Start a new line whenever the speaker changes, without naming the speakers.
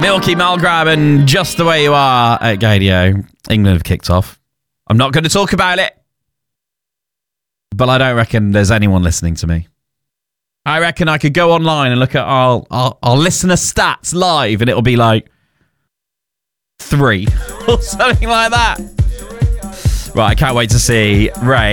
Milky Malgrab and Just the Way You Are at Gadio. England have kicked off. I'm not going to talk about it, but I don't reckon there's anyone listening to me. I reckon I could go online and look at our listener stats live, and it'll be like 3 or something like that. Right, I can't wait to see Ray